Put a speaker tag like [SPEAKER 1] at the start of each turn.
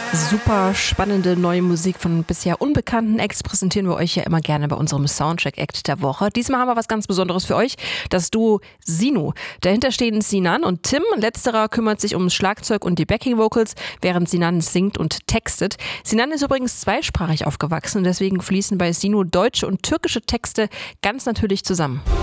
[SPEAKER 1] Super spannende neue Musik von bisher unbekannten Acts präsentieren wir euch ja immer gerne bei unserem Soundtrack-Act der Woche. Diesmal haben wir was ganz Besonderes für euch, das Duo Sinu. Dahinter stehen Sinan und Tim. Letzterer kümmert sich ums Schlagzeug und die Backing-Vocals, während Sinan singt und textet. Sinan ist übrigens zweisprachig aufgewachsen und deswegen fließen bei Sinu deutsche und türkische Texte ganz natürlich zusammen.